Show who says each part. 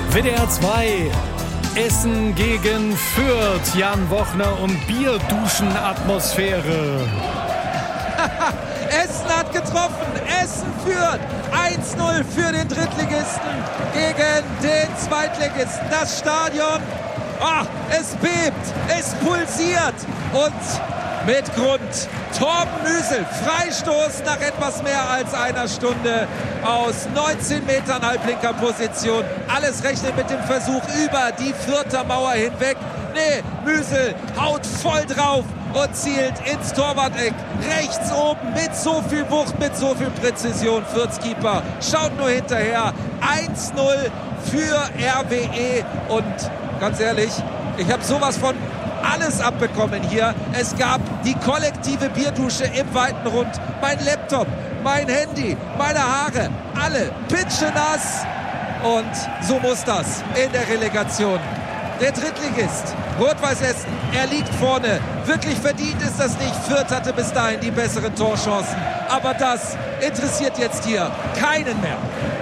Speaker 1: WDR 2, Essen gegen Fürth. Jan Wochner und Bierduschen-Atmosphäre.
Speaker 2: Essen hat getroffen. Essen führt 1-0 für den Drittligisten gegen den Zweitligisten. Das Stadion, es bebt, es pulsiert und mit Grund. Torben Müsel, Freistoß nach etwas mehr als einer Stunde aus 19 Metern halblinker Position. Alles rechnet mit dem Versuch über die Fürther Mauer hinweg. Nee, Müsel haut voll drauf und zielt ins Torwart-Eck. Rechts oben mit so viel Wucht, mit so viel Präzision. Fürths Keeper schaut nur hinterher. 1-0 für RWE. Und ganz ehrlich, ich habe sowas von alles abbekommen hier. Es gab die kollektive Bierdusche im weiten Rund. Mein Laptop, mein Handy, meine Haare, alle pitschenass. Und so muss das in der Relegation. Der Drittligist, Rot-Weiß Essen, er liegt vorne. Wirklich verdient ist das nicht. Fürth hatte bis dahin die besseren Torchancen. Aber das interessiert jetzt hier keinen mehr.